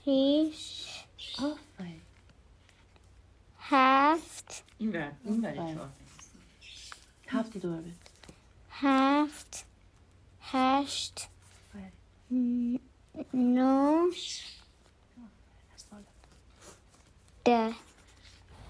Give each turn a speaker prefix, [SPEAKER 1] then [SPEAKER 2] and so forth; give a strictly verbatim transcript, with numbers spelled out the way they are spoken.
[SPEAKER 1] شیش
[SPEAKER 2] آفرین.
[SPEAKER 1] هفت
[SPEAKER 3] این بر این برای
[SPEAKER 2] آفرین.
[SPEAKER 3] چهار
[SPEAKER 2] هفت دوباره بده.
[SPEAKER 1] هفت هشت
[SPEAKER 2] آفرین.
[SPEAKER 1] م، نه
[SPEAKER 2] از بالا.
[SPEAKER 1] ده